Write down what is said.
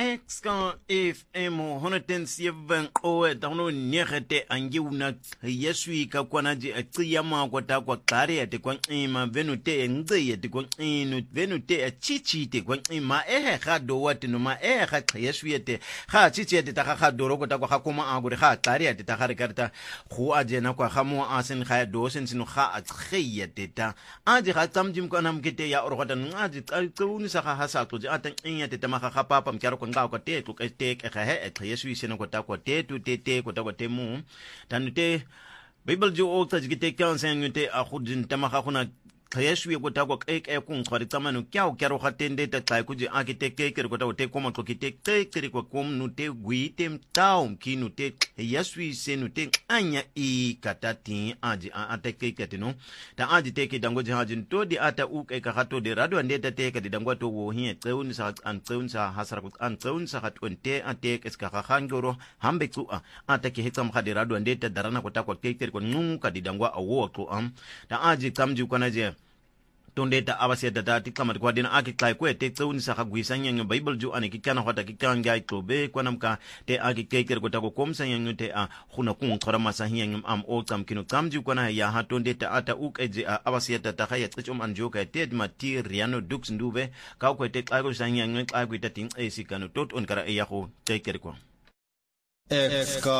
Exka FM 107 o tano nyegete angiuna yesui ka kwanaji atsiyama kwata kwa kare ate kwa ima venute ngze ate kwa inu venute chichi te kwa ima ga do wate no ma ga yesui ate ga chichi ate ta ga do ro kwata kwa koma agure ga kare ate ta ga karta go ajena kwa ga mo asen ga do sen sino ga atge ate ta aje ga tsamjim kwa namkete ya orgota ngaji tsuni sa ga hasa to ate ate ta ma ga papa mkyaro kwa ngao kwa te kwa te ga he yesu isena kwa ta kwa te tu te kwa ta kwa te mu tanute bible jo o ta jigite kansen ngute a khudin ta ma ga khuna yesu ye kwa ta kwa ke ku ngkhwari tsamano kyao kyaro ga tende ta tla ku ji architect ke kwa ta te koma kwa kite ke kwa kom nu te gwi te mtao mkinu te yesu isenu te anya I katati aji ate ke tino ta aji te ke dango ji hajin to di ata u ke ka to de radio ande ta te ke di dango to wo hi tseun sa an tseun sa hasara ku an tseun sa hat onte ate ke ska ga hangoro hambe ku ata ke hitsam ga de radio ande ta darana kwa ta kwa ke kwa ngu ka di dango awo ko ta aji kamji kwa je tonde ta abase da ti kamar kwa dina aki klai kwe te tseuni sa khagwisa nyanyo bible ju ane kikana hota kikanga itobe kwa namka te aki keker kwa tako komsa nyanyo te khuna kung khara masa nyanyo am o tam kino tamju kwa na ya ha tonde ta ata uk eje abase ta khaya tsichom anjoka te mati riano dux ndube ka kwe te klai ko sa nyanyo klai kwe ta ting esikano tot on kara ya ho keker kwa